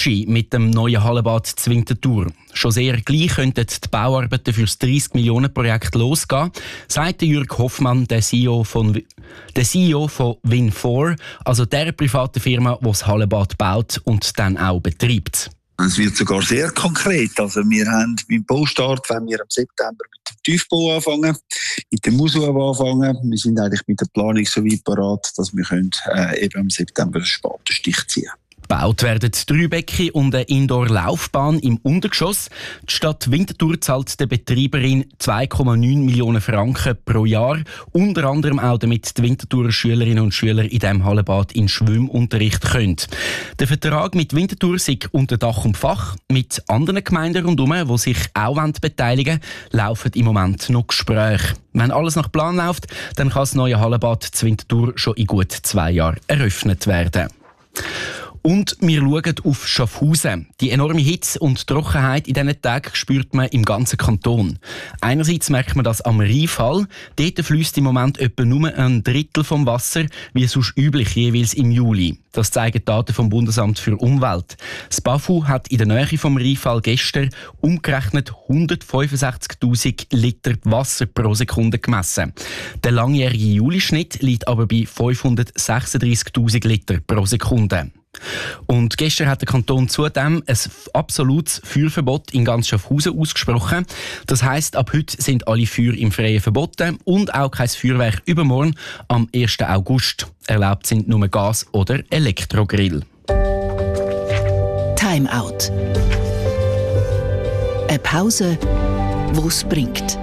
Burschi mit dem neuen Hallenbad zu Winterthur. Schon sehr gleich könnten die Bauarbeiten für das 30-Millionen-Projekt losgehen, sagt Jürg Hoffmann, der CEO von Win4, also der privaten Firma, die das Hallenbad baut und dann auch betreibt. Es wird sogar sehr konkret. Also wir haben beim Baustart, wenn wir im September mit dem Tiefbau anfangen, mit dem Ausbau anfangen. Wir sind eigentlich mit der Planung so weit parat, dass wir eben im September einen Spatenstich ziehen können. Gebaut werden 3 Becken und eine Indoor-Laufbahn im Untergeschoss. Die Stadt Winterthur zahlt der Betreiberin 2,9 Millionen Franken pro Jahr. Unter anderem auch, damit die Winterthurer Schülerinnen und Schüler in diesem Hallenbad in Schwimmunterricht können. Der Vertrag mit Winterthur sei unter Dach und Fach. Mit anderen Gemeinden rundherum, die sich auch beteiligen wollen, laufen im Moment noch Gespräche. Wenn alles nach Plan läuft, dann kann das neue Hallenbad zu Winterthur schon in gut 2 Jahren eröffnet werden. Und wir schauen auf Schaffhausen. Die enorme Hitze und Trockenheit in diesen Tagen spürt man im ganzen Kanton. Einerseits merkt man das am Rheinfall. Dort fließt im Moment etwa nur 1/3 vom Wasser, wie sonst üblich jeweils im Juli. Das zeigen Daten vom Bundesamt für Umwelt. Das BAFU hat in der Nähe vom Rheinfall gestern umgerechnet 165'000 Liter Wasser pro Sekunde gemessen. Der langjährige Julischnitt liegt aber bei 536'000 Liter pro Sekunde. Und gestern hat der Kanton zudem ein absolutes Feuerverbot in ganz Schaffhausen ausgesprochen. Das heisst, ab heute sind alle Feuer im Freien verboten und auch kein Feuerwerk übermorgen am 1. August. Erlaubt sind nur Gas- oder Elektrogrill. Time Out. Eine Pause, die es bringt.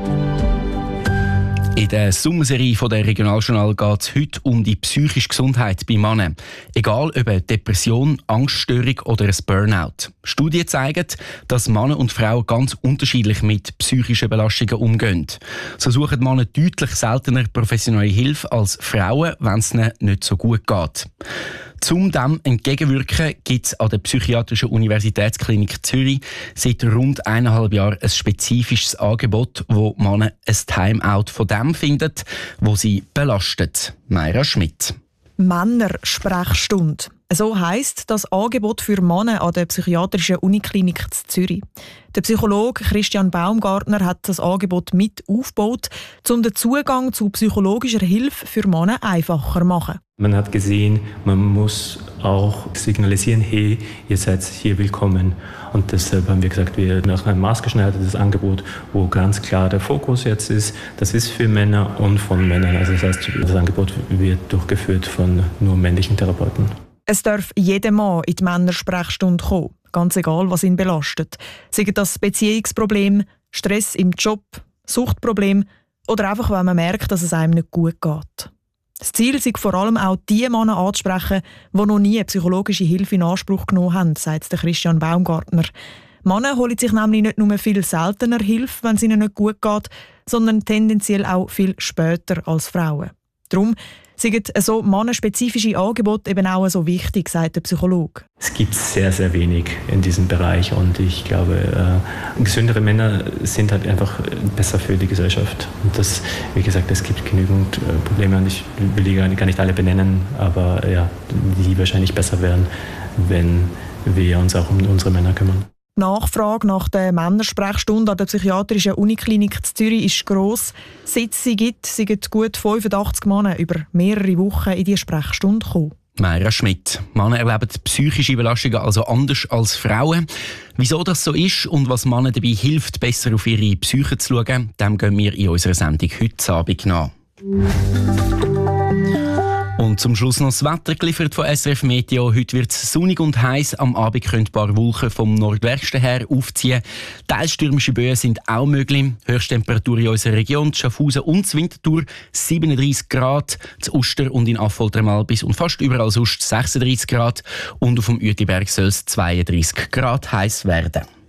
In der Sommerserie der Regionaljournal geht es heute um die psychische Gesundheit bei Männern. Egal ob eine Depression, Angststörung oder ein Burnout. Studien zeigen, dass Männer und Frauen ganz unterschiedlich mit psychischen Belastungen umgehen. So suchen Männer deutlich seltener professionelle Hilfe als Frauen, wenn es ihnen nicht so gut geht. Um dem entgegenwirken, gibt es an der Psychiatrischen Universitätsklinik Zürich seit rund 1,5 Jahren ein spezifisches Angebot, wo Männer ein Timeout von dem finden, wo sie belastet. Mayra Schmidt. Männersprechstunde. So heisst das Angebot für Männer an der Psychiatrischen Uniklinik Zürich. Der Psychologe Christian Baumgartner hat das Angebot mit aufgebaut, um den Zugang zu psychologischer Hilfe für Männer einfacher zu machen. Man hat gesehen, man muss auch signalisieren, hey, ihr seid hier willkommen. Und deshalb haben wir gesagt, wir machen ein maßgeschneidertes Angebot, wo ganz klar der Fokus jetzt ist. Das ist für Männer und von Männern. Also das heißt, das Angebot wird durchgeführt von nur männlichen Therapeuten. Es darf jeder Mann in die Männersprechstunde kommen, ganz egal, was ihn belastet. Sei das Beziehungsproblem, Stress im Job, Suchtproblem oder einfach, wenn man merkt, dass es einem nicht gut geht. Das Ziel ist vor allem auch, die Männer anzusprechen, die noch nie psychologische Hilfe in Anspruch genommen haben, sagt Christian Baumgartner. Männer holen sich nämlich nicht nur viel seltener Hilfe, wenn es ihnen nicht gut geht, sondern tendenziell auch viel später als Frauen. Darum sind so mannenspezifische Angebote eben auch so wichtig, sagt der Psychologe. Es gibt sehr, sehr wenig in diesem Bereich und ich glaube, gesündere Männer sind halt einfach besser für die Gesellschaft. Und das, wie gesagt, es gibt genügend Probleme und ich will die gar nicht alle benennen, aber ja, die wahrscheinlich besser wären, wenn wir uns auch um unsere Männer kümmern. Die Nachfrage nach der Männersprechstunde an der Psychiatrischen Uniklinik Zürich ist gross. Seit es sie gibt, sind gut 85 Männer über mehrere Wochen in diese Sprechstunde gekommen. Mayra Schmidt. Männer erleben psychische Belastungen also anders als Frauen. Wieso das so ist und was Männer dabei hilft, besser auf ihre Psyche zu schauen, dem gehen wir in unserer Sendung heute Abend nach. Und zum Schluss noch das Wetter geliefert von SRF Meteo. Heute wird es sonnig und heiß. Am Abend können ein paar Wolken vom Nordwesten her aufziehen. Teils stürmische Böen sind auch möglich. Höchsttemperatur in unserer Region, Schaffhausen und Winterthur 37 Grad. Zu Uster und in Affolter bis und fast überall sonst 36 Grad. Und auf dem Uetliberg soll es 32 Grad heiß werden.